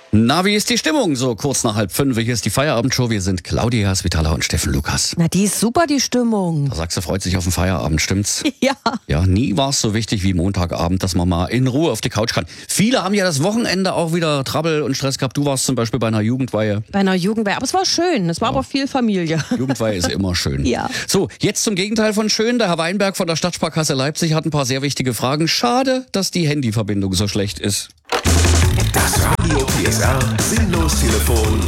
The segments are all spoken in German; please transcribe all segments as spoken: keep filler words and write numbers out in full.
Na, wie ist die Stimmung? So kurz nach halb fünf. Hier ist die Feierabendshow. Wir sind Claudia Svitala und Steffen Lukas. Na, die ist super, die Stimmung. Da sagst du, freut sich auf den Feierabend, stimmt's? Ja. Ja, nie war es so wichtig wie Montagabend, dass man mal in Ruhe auf die Couch kann. Viele haben ja das Wochenende auch wieder Trouble und Stress gehabt. Du warst zum Beispiel bei einer Jugendweihe. Bei einer Jugendweihe. Aber es war schön. Es war ja. aber viel Familie. Jugendweihe ist immer schön. Ja. So, jetzt zum Gegenteil von schön. Der Herr Weinberg von der Stadtsparkasse Leipzig hat ein paar sehr wichtige Fragen. Schade, dass die Handyverbindung so schlecht ist. Das Radio P S R Sinnlos-Telefon.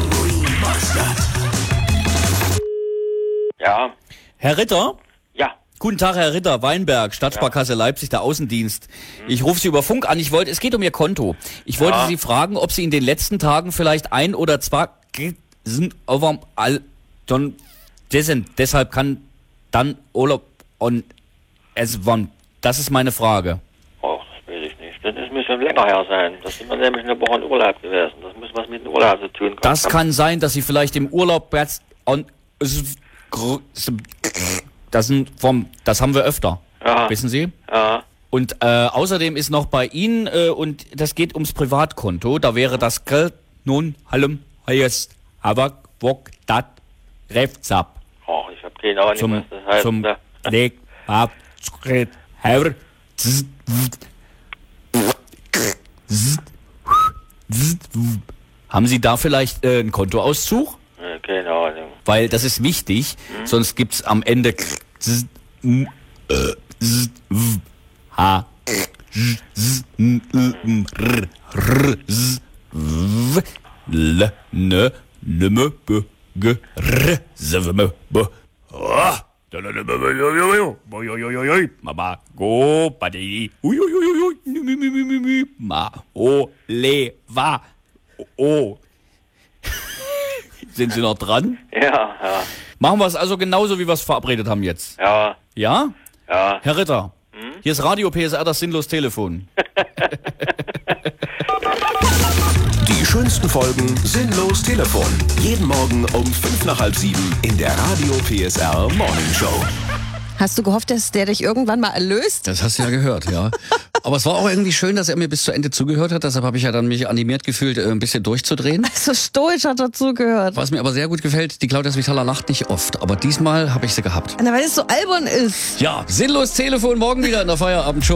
Ja. Herr Ritter? Ja. Guten Tag, Herr Ritter, Weinberg, Stadtsparkasse ja. Leipzig, der Außendienst. Hm. Ich rufe Sie über Funk an. Ich wollte, es geht um Ihr Konto. Ich wollte ja. Sie fragen, ob Sie in den letzten Tagen vielleicht ein oder zwei sind over all dann dessen, deshalb kann dann Urlaub und es wann. Das ist meine Frage. Oh, das weiß ich nicht. Das muss schon länger her sein. Das sind wir nämlich eine Woche in Urlaub gewesen. Das muss was mit dem Urlaub zu tun. Das kann sein, dass Sie vielleicht im Urlaub jetzt on, das sind vom, das haben wir öfter. Ja. Wissen Sie? Ja. Und äh, außerdem ist noch bei Ihnen äh, und das geht ums Privatkonto. Da wäre das Geld nun halm heißt aber wok dat refzap. Oh, ich habe keine Ahnung, zum, was das heißt. Zum Leg ab Herr Haben Sie da vielleicht äh, einen Kontoauszug? Ja, keine Ahnung. Weil das ist wichtig, hm? Sonst gibt's am Ende H L N N B G R B Mama go Buddy Ma O Le Va O Sind Sie noch dran? Ja, ja. Machen wir es also genauso, wie wir es verabredet haben jetzt. Ja. Ja? Ja. Herr Ritter, hm? Hier ist Radio P S R, das Sinnlos-Telefon. Die schönsten Folgen Sinnlos-Telefon. Jeden Morgen um fünf nach halb sieben in der Radio P S R Morning Show. Hast du gehofft, dass der dich irgendwann mal erlöst? Das hast du ja gehört, ja. Aber es war auch irgendwie schön, dass er mir bis zu Ende zugehört hat. Deshalb habe ich ja dann mich animiert gefühlt, ein bisschen durchzudrehen. So stoisch hat er zugehört. Was mir aber sehr gut gefällt, die Claudia Svitala lacht nicht oft. Aber diesmal habe ich sie gehabt. Na, weil es so albern ist. Ja, Sinnlos Telefon morgen wieder in der Feierabendshow.